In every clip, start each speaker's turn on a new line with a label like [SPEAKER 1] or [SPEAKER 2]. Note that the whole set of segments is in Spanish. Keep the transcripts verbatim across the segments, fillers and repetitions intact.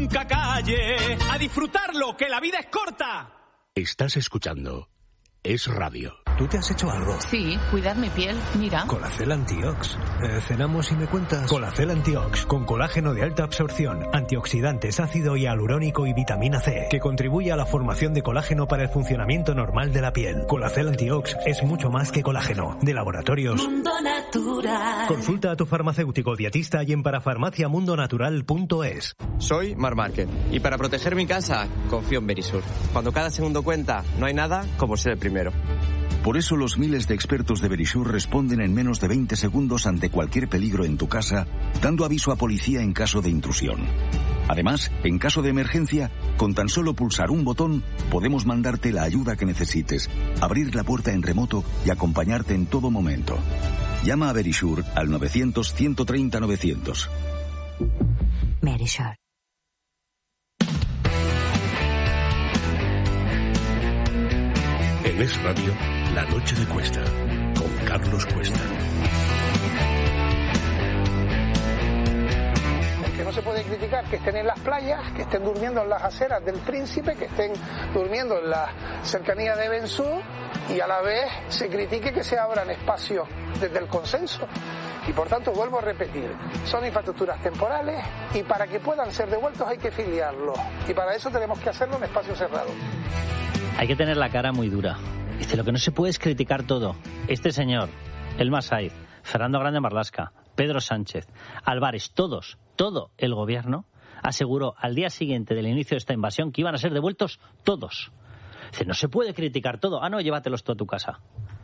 [SPEAKER 1] nunca calle. A disfrutarlo, que la vida es corta.
[SPEAKER 2] Estás escuchando Es Radio.
[SPEAKER 3] ¿Tú te has hecho algo?
[SPEAKER 4] Sí, cuidar mi piel, mira.
[SPEAKER 3] Colacel Antiox. Eh, cenamos y me cuentas. Colacel Antiox, con colágeno de alta absorción, antioxidantes, ácido hialurónico y vitamina C, que contribuye a la formación de colágeno para el funcionamiento normal de la piel. Colacel Antiox es mucho más que colágeno. De Laboratorios
[SPEAKER 5] Mundo Natural.
[SPEAKER 3] Consulta a tu farmacéutico dietista y en parafarmaciamundonatural punto es.
[SPEAKER 6] Soy Mar Márquez y para proteger mi casa confío en Verisur. Cuando cada segundo cuenta, no hay nada como ser el primero.
[SPEAKER 7] Por eso los miles de expertos de Verisur responden en menos de veinte segundos ante cualquier peligro en tu casa, dando aviso a policía en caso de intrusión. Además, en caso de emergencia, con tan solo pulsar un botón, podemos mandarte la ayuda que necesites, abrir la puerta en remoto y acompañarte en todo momento. Llama a Verisur al novecientos, ciento treinta, novecientos.
[SPEAKER 8] Verisur.
[SPEAKER 2] En Es Radio, La Noche de Cuesta, con Carlos Cuesta.
[SPEAKER 9] Que no se puede criticar que estén en las playas, que estén durmiendo en las aceras del Príncipe, que estén durmiendo en la cercanía de Bensú, y a la vez se critique que se abran espacios desde el consenso. Y por tanto, vuelvo a repetir, son infraestructuras temporales y para que puedan ser devueltos hay que filiarlos. Y para eso tenemos que hacerlo en espacios cerrados.
[SPEAKER 10] Hay que tener la cara muy dura. Dice, lo que no se puede es criticar todo. Este señor, Elmas Saiz, Fernando Grande Marlaska, Pedro Sánchez, Álvarez, todos, todo el gobierno aseguró al día siguiente del inicio de esta invasión que iban a ser devueltos todos. Dice, no se puede criticar todo. Ah, no, llévatelos tú a tu casa.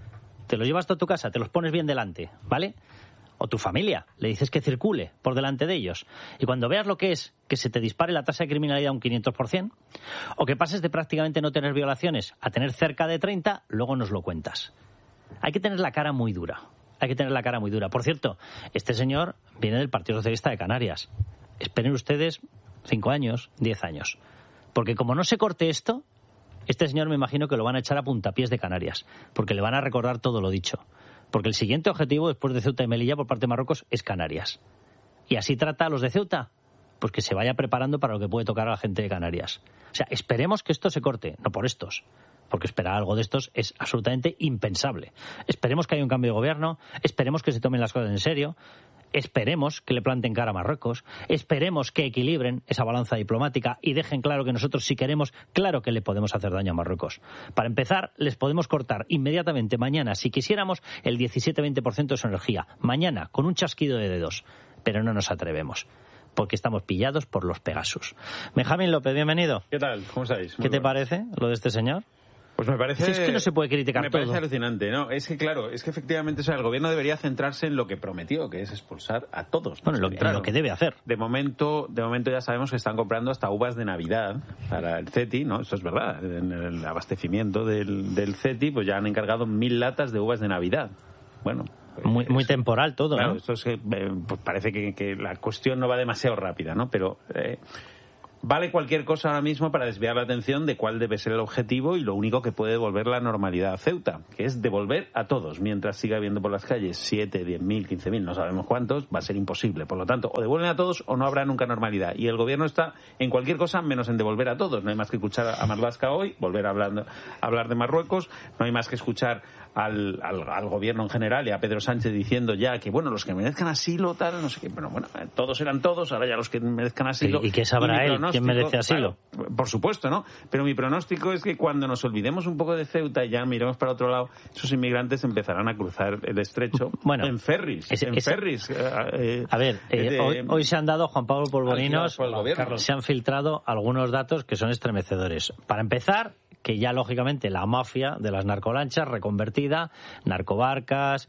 [SPEAKER 10] Te los llevas tú a tu casa, te los pones bien delante, ¿vale? O tu familia, le dices que circule por delante de ellos. Y cuando veas lo que es que se te dispare la tasa de criminalidad un quinientos por ciento, o que pases de prácticamente no tener violaciones a tener cerca de treinta, luego nos lo cuentas. Hay que tener la cara muy dura. Hay que tener la cara muy dura. Por cierto, este señor viene del Partido Socialista de Canarias. Esperen ustedes cinco años, diez años. Porque como no se corte esto, este señor me imagino que lo van a echar a puntapiés de Canarias. Porque le van a recordar todo lo dicho. Porque el siguiente objetivo, después de Ceuta y Melilla, por parte de Marruecos, es Canarias. ¿Y así trata a los de Ceuta? Pues que se vaya preparando para lo que puede tocar a la gente de Canarias. O sea, esperemos que esto se corte, no por estos. Porque esperar algo de estos es absolutamente impensable. Esperemos que haya un cambio de gobierno, esperemos que se tomen las cosas en serio, esperemos que le planten cara a Marruecos, esperemos que equilibren esa balanza diplomática y dejen claro que nosotros, si queremos, claro que le podemos hacer daño a Marruecos. Para empezar, les podemos cortar inmediatamente mañana, si quisiéramos, el diecisiete a veinte por ciento de su energía. Mañana, con un chasquido de dedos. Pero no nos atrevemos, porque estamos pillados por los Pegasus. Benjamín López, bienvenido.
[SPEAKER 11] ¿Qué tal? ¿Cómo estáis? Muy
[SPEAKER 10] ¿Qué te
[SPEAKER 11] bueno.
[SPEAKER 10] parece lo de este señor?
[SPEAKER 11] Pues me parece...
[SPEAKER 10] Es que no se puede criticar
[SPEAKER 11] me
[SPEAKER 10] todo.
[SPEAKER 11] Me parece alucinante, ¿no? Es que, claro, es que efectivamente, o sea, el gobierno debería centrarse en lo que prometió, que es expulsar a todos.
[SPEAKER 10] Bueno, lo, en lo que debe hacer.
[SPEAKER 11] De momento, de momento ya sabemos que están comprando hasta uvas de Navidad para el CETI, ¿no? Eso es verdad. En el abastecimiento del, del CETI, pues ya han encargado mil latas de uvas de Navidad. Bueno...
[SPEAKER 10] Muy, muy temporal todo,
[SPEAKER 11] claro,
[SPEAKER 10] ¿no?
[SPEAKER 11] Esto es que, eh, pues parece que, que la cuestión no va demasiado rápida, ¿no? Pero... Eh, vale cualquier cosa ahora mismo para desviar la atención de cuál debe ser el objetivo y lo único que puede devolver la normalidad a Ceuta, que es devolver a todos. Mientras siga habiendo por las calles siete, diez mil, quince mil, no sabemos cuántos, va a ser imposible. Por lo tanto, o devuelven a todos o no habrá nunca normalidad. Y el gobierno está en cualquier cosa menos en devolver a todos. No hay más que escuchar a Marlaska hoy, volver a hablar, a hablar de Marruecos, no hay más que escuchar al, al, al gobierno en general y a Pedro Sánchez diciendo ya que, bueno, los que merezcan asilo, tal, no sé qué, pero bueno, todos eran todos, ahora ya los que merezcan asilo.
[SPEAKER 10] ¿Y, y qué sabrá él? ¿Quién merece asilo?
[SPEAKER 11] Claro, por supuesto, ¿no? Pero mi pronóstico es que cuando nos olvidemos un poco de Ceuta y ya miremos para otro lado, esos inmigrantes empezarán a cruzar el estrecho bueno, en ferries.
[SPEAKER 10] Ese,
[SPEAKER 11] en
[SPEAKER 10] ese,
[SPEAKER 11] ferries. Eh,
[SPEAKER 10] a ver, eh, de, hoy, hoy se han dado, Juan Pablo Polvorinos,
[SPEAKER 11] por
[SPEAKER 10] se han filtrado algunos datos que son estremecedores. Para empezar, que ya lógicamente la mafia de las narcolanchas reconvertida, narcobarcas,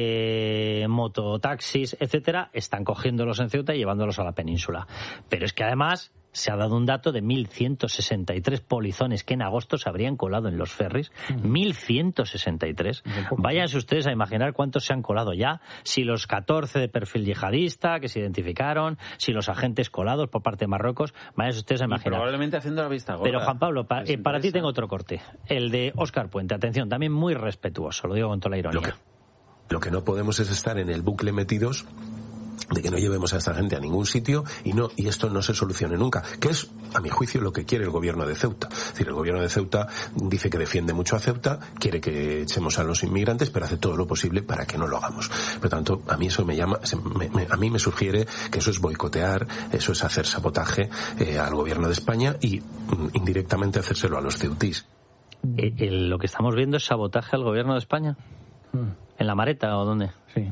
[SPEAKER 10] eh, mototaxis, etcétera, están cogiéndolos en Ceuta y llevándolos a la península. Pero es que además se ha dado un dato de mil ciento sesenta y tres polizones que en agosto se habrían colado en los ferries. Uh-huh. mil ciento sesenta y tres. Váyanse ustedes a imaginar cuántos se han colado ya, si los catorce de perfil yihadista que se identificaron, si los agentes colados por parte de Marruecos, váyanse ustedes a imaginar.
[SPEAKER 11] Y probablemente haciendo la vista gorda.
[SPEAKER 10] Pero Juan Pablo, pa, eh, para ti tengo otro corte, el de Óscar Puente. Atención, también muy respetuoso, lo digo con toda la ironía.
[SPEAKER 12] Lo que, lo que no podemos es estar en el bucle metidos
[SPEAKER 5] de que no llevemos a esta gente a ningún sitio y no y esto no se solucione nunca, que es, a mi juicio, lo que quiere el gobierno de Ceuta. Es decir, el gobierno de Ceuta dice que defiende mucho a Ceuta, quiere que echemos a los inmigrantes, pero hace todo lo posible para que no lo hagamos. Por lo tanto, a mí eso me llama, me, me, a mí me sugiere que eso es boicotear, eso es hacer sabotaje eh, al gobierno de España y mm, indirectamente hacérselo a los ceutís.
[SPEAKER 10] Eh, eh, lo que estamos viendo es sabotaje al gobierno de España. ¿En la Mareta o dónde?
[SPEAKER 8] Sí.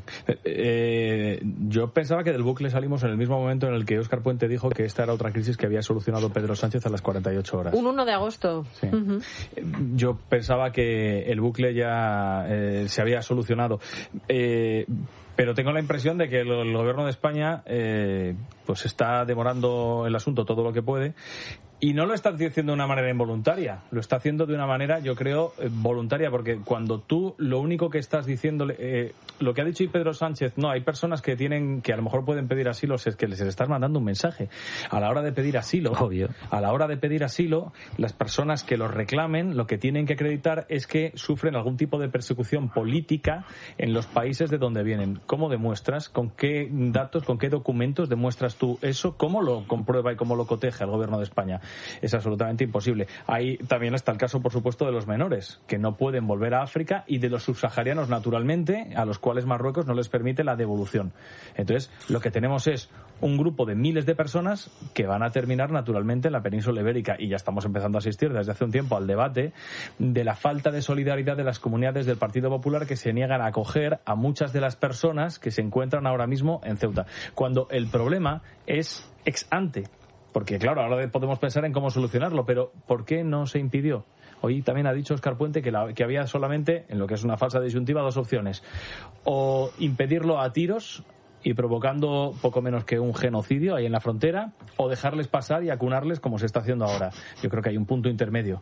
[SPEAKER 8] Eh, yo pensaba que del bucle salimos en el mismo momento en el que Óscar Puente dijo que esta era otra crisis que había solucionado Pedro Sánchez a las cuarenta y ocho horas.
[SPEAKER 12] Un uno de agosto.
[SPEAKER 8] Sí.
[SPEAKER 12] Uh-huh.
[SPEAKER 8] Yo pensaba que el bucle ya eh, se había solucionado. Eh, pero tengo la impresión de que el, el gobierno de España eh, pues está demorando el asunto todo lo que puede. Y no lo está haciendo de una manera involuntaria, lo está haciendo de una manera, yo creo, voluntaria, porque cuando tú lo único que estás diciéndole, eh, lo que ha dicho Pedro Sánchez, no, hay personas que tienen, que a lo mejor pueden pedir asilo, es que les estás mandando un mensaje. A la hora de pedir asilo,
[SPEAKER 10] obvio,
[SPEAKER 8] a la hora de pedir asilo, las personas que los reclamen, lo que tienen que acreditar es que sufren algún tipo de persecución política en los países de donde vienen. ¿Cómo demuestras? ¿Con qué datos, con qué documentos demuestras tú eso? ¿Cómo lo comprueba y cómo lo coteja el gobierno de España? Es absolutamente imposible. Ahí también está el caso, por supuesto, de los menores, que no pueden volver a África, y de los subsaharianos, naturalmente, a los cuales Marruecos no les permite la devolución. Entonces, lo que tenemos es un grupo de miles de personas que van a terminar, naturalmente, en la península ibérica. Y ya estamos empezando a asistir desde hace un tiempo al debate de la falta de solidaridad de las comunidades del Partido Popular, que se niegan a acoger a muchas de las personas que se encuentran ahora mismo en Ceuta. Cuando el problema es ex ante. Porque, claro, ahora podemos pensar en cómo solucionarlo, pero ¿por qué no se impidió? Hoy también ha dicho Óscar Puente que, la, que había solamente, en lo que es una falsa disyuntiva, dos opciones. O impedirlo a tiros y provocando poco menos que un genocidio ahí en la frontera, o dejarles pasar y acunarles como se está haciendo ahora. Yo creo que hay un punto intermedio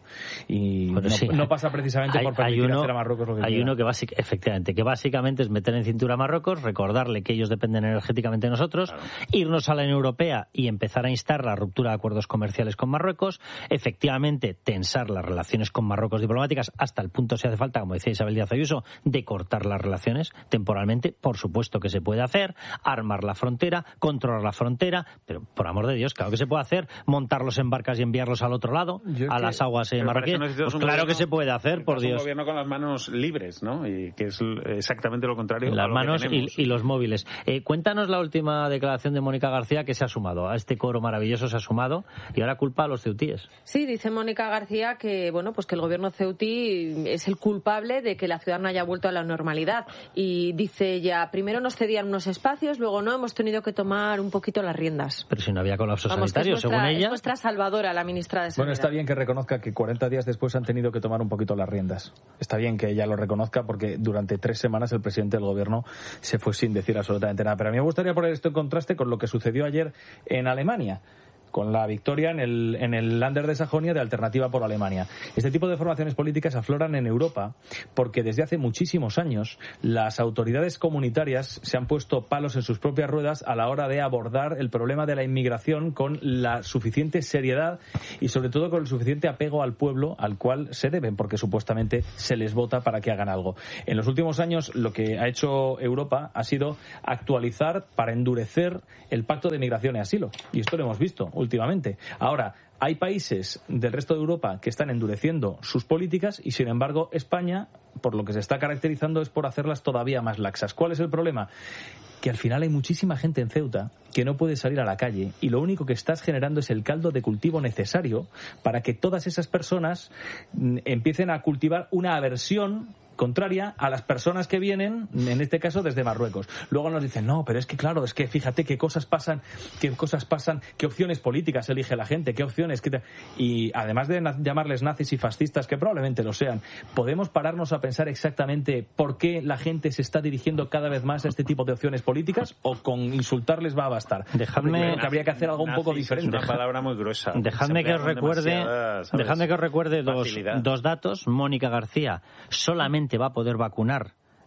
[SPEAKER 8] y no,
[SPEAKER 10] sí,
[SPEAKER 8] no pasa precisamente
[SPEAKER 10] hay,
[SPEAKER 8] por permitir
[SPEAKER 10] uno,
[SPEAKER 8] hacer a Marruecos lo que
[SPEAKER 10] hay
[SPEAKER 8] quiera.
[SPEAKER 10] uno que básic, efectivamente, que básicamente es meter en cintura a Marruecos, recordarle que ellos dependen energéticamente de nosotros, claro, irnos a la Unión Europea y empezar a instar la ruptura de acuerdos comerciales con Marruecos, efectivamente tensar las relaciones con Marruecos diplomáticas hasta el punto, si hace falta, como decía Isabel Díaz Ayuso, de cortar las relaciones temporalmente. Por supuesto que se puede hacer, armar la frontera, controlar la frontera, pero por amor de Dios, claro que se puede hacer, montarlos en barcas y enviarlos al otro lado,
[SPEAKER 11] Yo
[SPEAKER 10] a
[SPEAKER 11] que,
[SPEAKER 10] las aguas eh, marroquíes. Pues claro que se puede hacer, por Dios.
[SPEAKER 11] Un gobierno con las manos libres, ¿no? Y que es exactamente lo contrario.
[SPEAKER 10] Las
[SPEAKER 11] a lo
[SPEAKER 10] manos
[SPEAKER 11] que
[SPEAKER 10] y, y los móviles. Eh, cuéntanos la última declaración de Mónica García, que se ha sumado a este coro maravilloso, se ha sumado y ahora culpa a los ceutíes.
[SPEAKER 12] Sí, dice Mónica García que bueno, pues que el gobierno ceutí es el culpable de que la ciudad no haya vuelto a la normalidad. Y dice ella, primero nos cedían unos espacios, luego no, hemos tenido que tomar un poquito las riendas.
[SPEAKER 10] Pero si no había colapso
[SPEAKER 12] Vamos,
[SPEAKER 10] sanitario,
[SPEAKER 12] es nuestra,
[SPEAKER 10] según ella.
[SPEAKER 12] Es nuestra salvadora, la ministra de Sanidad.
[SPEAKER 8] Bueno, está bien que reconozca que cuarenta días después han tenido que tomar un poquito las riendas. Está bien que ella lo reconozca, porque durante tres semanas el presidente del gobierno se fue sin decir absolutamente nada. Pero a mí me gustaría poner esto en contraste con lo que sucedió ayer en Alemania, con la victoria en el, en el Länder de Sajonia de Alternativa por Alemania. Este tipo de formaciones políticas afloran en Europa porque desde hace muchísimos años las autoridades comunitarias se han puesto palos en sus propias ruedas a la hora de abordar el problema de la inmigración con la suficiente seriedad y sobre todo con el suficiente apego al pueblo al cual se deben, porque supuestamente se les vota para que hagan algo. En los últimos años lo que ha hecho Europa ha sido actualizar para endurecer el pacto de migración y asilo, y esto lo hemos visto últimamente. Ahora, hay países del resto de Europa que están endureciendo sus políticas y, sin embargo, España, por lo que se está caracterizando, es por hacerlas todavía más laxas. ¿Cuál es el problema? Que al final hay muchísima gente en Ceuta que no puede salir a la calle y lo único que estás generando es el caldo de cultivo necesario para que todas esas personas empiecen a cultivar una aversión contraria a las personas que vienen, en este caso desde Marruecos. Luego nos dicen, no, pero es que claro, es que fíjate qué cosas pasan, qué cosas pasan, qué opciones políticas elige la gente, qué opciones... Qué te... Y además de na- llamarles nazis y fascistas, que probablemente lo sean, ¿podemos pararnos a pensar exactamente por qué la gente se está dirigiendo cada vez más a este tipo de opciones políticas, o con insultarles va a bastar?
[SPEAKER 10] Dejadme...
[SPEAKER 8] Que habría que hacer algo un poco diferente.
[SPEAKER 11] Es una palabra muy gruesa.
[SPEAKER 10] Dejadme que os recuerde, dejadme que os recuerde dos, dos datos. Mónica García solamente va a poder vacunar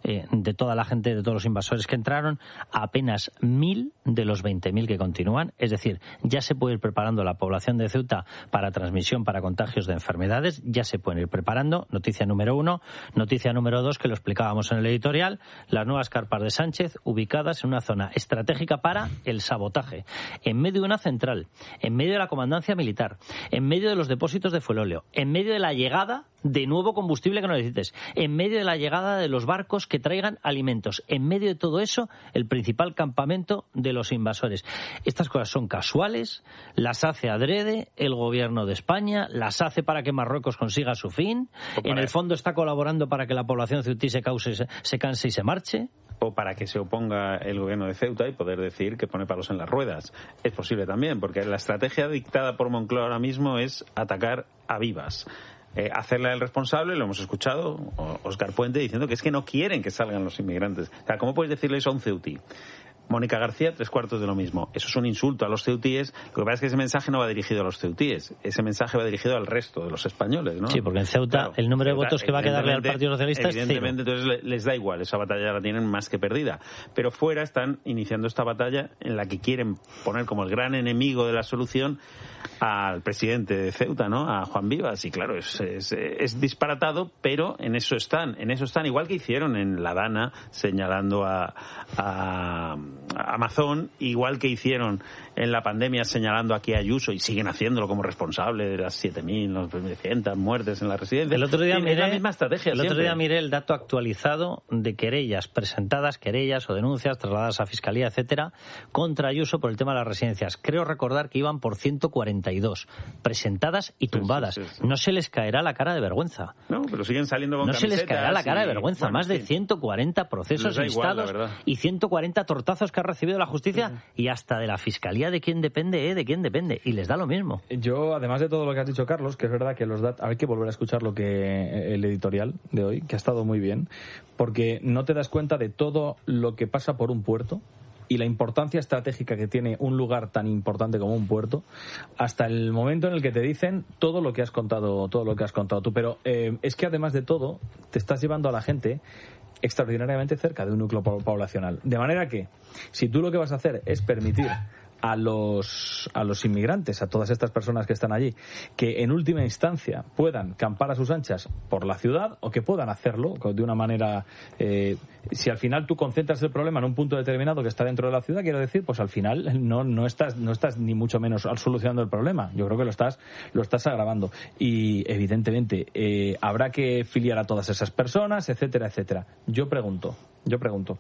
[SPEAKER 10] eh, de toda la gente, de todos los invasores que entraron, apenas mil de los veinte mil que continúan. Es decir, ya se puede ir preparando la población de Ceuta para transmisión, para contagios de enfermedades, ya se pueden ir preparando. Noticia número uno. Noticia número dos, que lo explicábamos en el editorial, las nuevas carpas de Sánchez ubicadas en una zona estratégica para el sabotaje, en medio de una central, en medio de la comandancia militar, en medio de los depósitos de fuelóleo, en medio de la llegada de nuevo combustible que no necesites, en medio de la llegada de los barcos que traigan alimentos, en medio de todo eso, el principal campamento de los invasores. Estas cosas son casuales, las hace adrede el gobierno de España, las hace para que Marruecos consiga su fin, en el fondo está colaborando para que la población ceutí se, cause, se canse y se marche.
[SPEAKER 11] O para que se oponga el gobierno de Ceuta y poder decir que pone palos en las ruedas. Es posible también, porque la estrategia dictada por Moncloa ahora mismo es atacar a vivas. Eh, hacerle al responsable, lo hemos escuchado, Óscar Puente, diciendo que es que no quieren que salgan los inmigrantes. O sea, ¿cómo puedes decirle eso a un ceutí? Mónica García, tres cuartos de lo mismo. Eso es un insulto a los ceutíes. Lo que pasa es que ese mensaje no va dirigido a los ceutíes. Ese mensaje va dirigido al resto de los españoles, ¿no?
[SPEAKER 10] Sí, porque en Ceuta claro, el número de votos que va a quedarle al Partido Socialista es cero.
[SPEAKER 11] Evidentemente, entonces les da igual. Esa batalla la tienen más que perdida. Pero fuera están iniciando esta batalla en la que quieren poner como el gran enemigo de la solución al presidente de Ceuta, ¿no? A Juan Vivas. Y claro, es, es, es disparatado, pero en eso están. En eso están. Igual que hicieron en La Dana, señalando a... a Amazon, igual que hicieron en la pandemia señalando aquí a Ayuso y siguen haciéndolo como responsable de las siete mil novecientas muertes en la residencia.
[SPEAKER 10] El otro día miré,
[SPEAKER 11] la misma estrategia
[SPEAKER 10] el otro día miré el dato actualizado de querellas presentadas, querellas o denuncias trasladadas a Fiscalía, etcétera, contra Ayuso por el tema de las residencias. Creo recordar que iban por ciento cuarenta y dos presentadas y tumbadas. Sí, sí, sí, sí. No se les caerá la cara de vergüenza.
[SPEAKER 11] No, pero siguen saliendo con
[SPEAKER 10] No
[SPEAKER 11] camisetas
[SPEAKER 10] se les caerá la cara de vergüenza.
[SPEAKER 11] Bueno,
[SPEAKER 10] Más de ciento cuarenta procesos instados igual, y ciento cuarenta tortazos que ha recibido la justicia uh-huh. y hasta de la Fiscalía de quién depende, ¿eh? De quién depende. Y les da lo mismo.
[SPEAKER 8] Yo, además de todo lo que has dicho, Carlos, que es verdad que los datos... Hay que volver a escuchar lo que el editorial de hoy, que ha estado muy bien, porque no te das cuenta de todo lo que pasa por un puerto y la importancia estratégica que tiene un lugar tan importante como un puerto, hasta el momento en el que te dicen todo lo que has contado, todo lo que has contado tú. Pero eh, es que además de todo, te estás llevando a la gente extraordinariamente cerca de un núcleo poblacional. De manera que, si tú lo que vas a hacer es permitir a los a los inmigrantes, a todas estas personas que están allí, que en última instancia puedan campar a sus anchas por la ciudad, o que puedan hacerlo de una manera... Eh, si al final tú concentras el problema en un punto determinado que está dentro de la ciudad, quiero decir, pues al final no no estás no estás ni mucho menos solucionando el problema. Yo creo que lo estás lo estás agravando. Y evidentemente eh, habrá que filiar a todas esas personas, etcétera, etcétera. Yo pregunto, yo pregunto,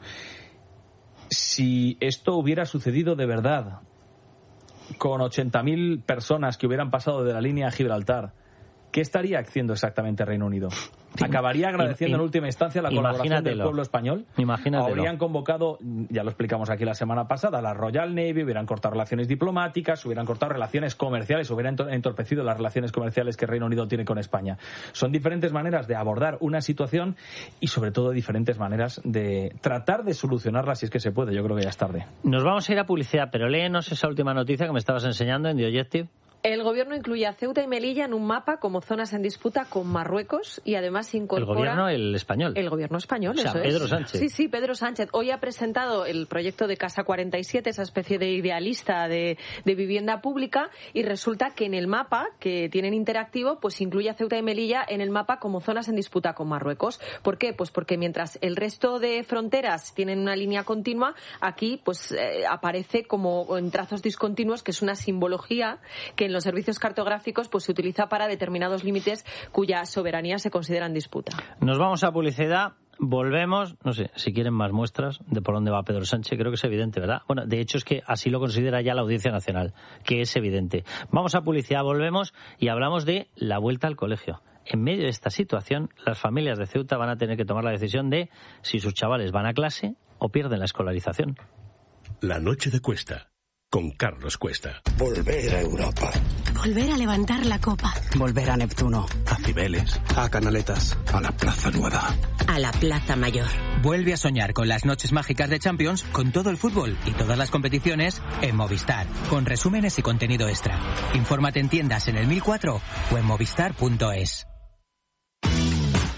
[SPEAKER 8] si esto hubiera sucedido de verdad, con ochenta mil personas que hubieran pasado de la línea a Gibraltar, ¿qué estaría haciendo exactamente Reino Unido? ¿Acabaría agradeciendo en última instancia la colaboración del pueblo español?
[SPEAKER 10] Imagínatelo.
[SPEAKER 8] Habrían convocado, ya lo explicamos aquí la semana pasada, la Royal Navy, hubieran cortado relaciones diplomáticas, hubieran cortado relaciones comerciales, hubieran entorpecido las relaciones comerciales que Reino Unido tiene con España. Son diferentes maneras de abordar una situación y sobre todo diferentes maneras de tratar de solucionarla si es que se puede. Yo creo que ya es tarde.
[SPEAKER 10] Nos vamos a ir a publicidad, pero léenos esa última noticia que me estabas enseñando en The Objective.
[SPEAKER 12] El gobierno incluye a Ceuta y Melilla en un mapa como zonas en disputa con Marruecos y además incorpora...
[SPEAKER 10] El gobierno, el español.
[SPEAKER 12] El gobierno español,
[SPEAKER 10] o sea,
[SPEAKER 12] eso
[SPEAKER 10] Pedro
[SPEAKER 12] es.
[SPEAKER 10] Sánchez.
[SPEAKER 12] Sí, sí, Pedro Sánchez. Hoy ha presentado el proyecto de Casa cuarenta y siete, esa especie de idealista de, de vivienda pública, y resulta que en el mapa que tienen interactivo, pues incluye a Ceuta y Melilla en el mapa como zonas en disputa con Marruecos. ¿Por qué? Pues porque mientras el resto de fronteras tienen una línea continua, aquí pues eh, aparece como en trazos discontinuos, que es una simbología que en los servicios cartográficos pues se utiliza para determinados límites cuya soberanía se considera en disputa.
[SPEAKER 10] Nos vamos a publicidad, volvemos, no sé, si quieren más muestras de por dónde va Pedro Sánchez, creo que es evidente, ¿verdad? Bueno, de hecho es que así lo considera ya la Audiencia Nacional, que es evidente. Vamos a publicidad, volvemos y hablamos de la vuelta al colegio. En medio de esta situación, las familias de Ceuta van a tener que tomar la decisión de si sus chavales van a clase o pierden la escolarización.
[SPEAKER 2] La noche de Cuesta, con Carlos Cuesta.
[SPEAKER 13] Volver a Europa.
[SPEAKER 14] Volver a levantar la copa.
[SPEAKER 15] Volver a Neptuno.
[SPEAKER 13] A Cibeles. A Canaletas. A la Plaza Nueva.
[SPEAKER 14] A la Plaza Mayor.
[SPEAKER 16] Vuelve a soñar con las noches mágicas de Champions, con todo el fútbol y todas las competiciones en Movistar, con resúmenes y contenido extra. Infórmate en tiendas en el mil cuatro o en movistar punto es.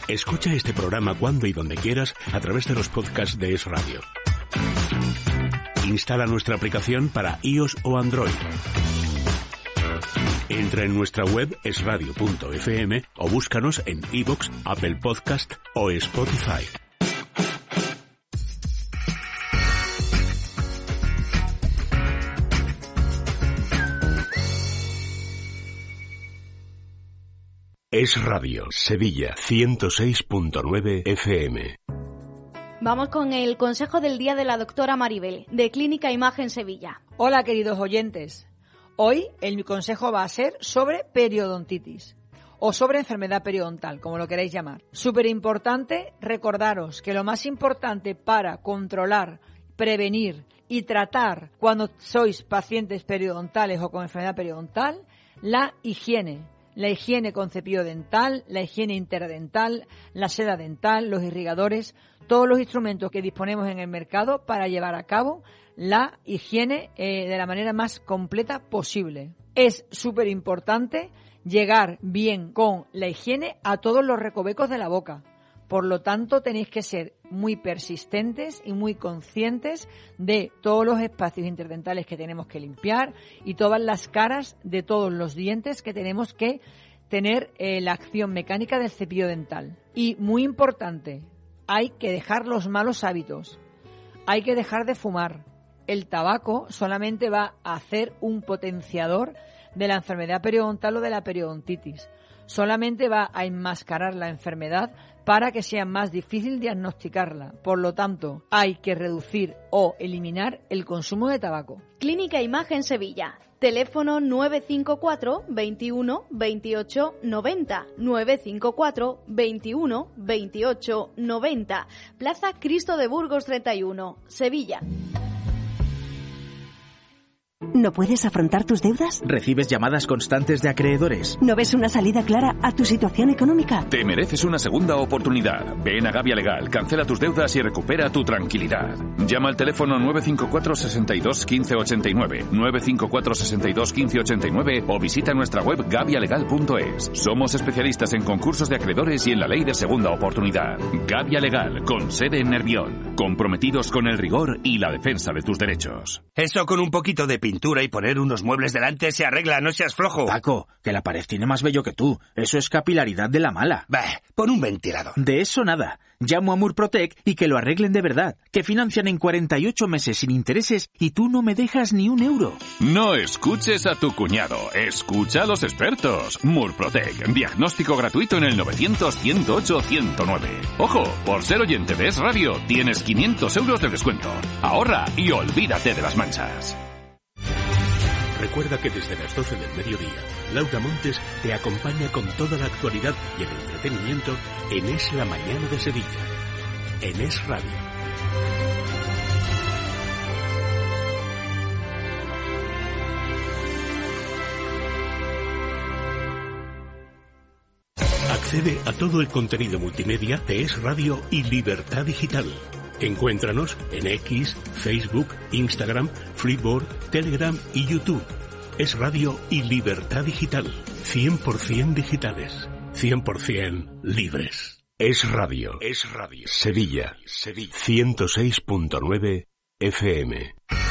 [SPEAKER 2] Escucha este programa cuando y donde quieras a través de los podcasts de Es Radio. Instala nuestra aplicación para iOS o Android. Entra en nuestra web es radio punto efe eme o búscanos en iVoox, Apple Podcast o Spotify. Es Radio, Sevilla, ciento seis punto nueve efe eme.
[SPEAKER 15] Vamos con el consejo del día de la doctora Maribel, de Clínica Imagen Sevilla.
[SPEAKER 17] Hola, queridos oyentes. Hoy el mi consejo va a ser sobre periodontitis o sobre enfermedad periodontal, como lo queráis llamar. Súper importante recordaros que lo más importante para controlar, prevenir y tratar cuando sois pacientes periodontales o con enfermedad periodontal, la higiene. La higiene con cepillo dental, la higiene interdental, la seda dental, los irrigadores, todos los instrumentos que disponemos en el mercado para llevar a cabo la higiene eh, de la manera más completa posible. Es súper importante llegar bien con la higiene a todos los recovecos de la boca. Por lo tanto, tenéis que ser muy persistentes y muy conscientes de todos los espacios interdentales que tenemos que limpiar y todas las caras de todos los dientes que tenemos que tener eh, la acción mecánica del cepillo dental. Y muy importante, hay que dejar los malos hábitos. Hay que dejar de fumar. El tabaco solamente va a hacer un potenciador de la enfermedad periodontal o de la periodontitis. Solamente va a enmascarar la enfermedad para que sea más difícil diagnosticarla. Por lo tanto, hay que reducir o eliminar el consumo de tabaco.
[SPEAKER 15] Clínica Imagen Sevilla. Teléfono nueve cinco cuatro, veintiuno, veintiocho, noventa. nueve cinco cuatro, veintiuno, veintiocho, noventa. Plaza Cristo de Burgos treinta y uno, Sevilla.
[SPEAKER 18] ¿No puedes afrontar tus deudas?
[SPEAKER 19] ¿Recibes llamadas constantes de acreedores?
[SPEAKER 18] ¿No ves una salida clara a tu situación económica?
[SPEAKER 20] Te mereces una segunda oportunidad. Ven a Gavia Legal, cancela tus deudas y recupera tu tranquilidad. Llama al teléfono nueve cinco cuatro, sesenta y dos, quince ochenta y nueve, nueve cinco cuatro, sesenta y dos, quince ochenta y nueve o visita nuestra web gavia legal punto es. Somos especialistas en concursos de acreedores y en la ley de segunda oportunidad. Gavia Legal, con sede en Nervión. Comprometidos con el rigor y la defensa de tus derechos.
[SPEAKER 21] Eso con un poquito de pintura y poner unos muebles delante se arregla, no seas flojo.
[SPEAKER 19] Paco, que la pared tiene más vello que tú. Eso es capilaridad de la mala.
[SPEAKER 21] Bah, pon un ventilador.
[SPEAKER 19] De eso nada. Llamo a Murprotec y que lo arreglen de verdad. Que financian en cuarenta y ocho meses sin intereses y tú no me dejas ni un euro.
[SPEAKER 20] No escuches a tu cuñado. Escucha a los expertos. Murprotec. Diagnóstico gratuito en el novecientos, ciento ocho, ciento nueve. Ojo, por ser oyente de Es Radio, tienes quinientos euros de descuento. Ahorra y olvídate de las manchas.
[SPEAKER 2] Recuerda que desde las doce del mediodía, Laura Montes te acompaña con toda la actualidad y el entretenimiento en Es la Mañana de Sevilla, en Es Radio. Accede a todo el contenido multimedia de Es Radio y Libertad Digital. Encuéntranos en X, Facebook, Instagram, Flipboard, Telegram y YouTube. Es Radio y Libertad Digital. cien por ciento digitales. cien por ciento libres. Es Radio. Es Radio. Sevilla. Sevilla. ciento seis punto nueve efe eme.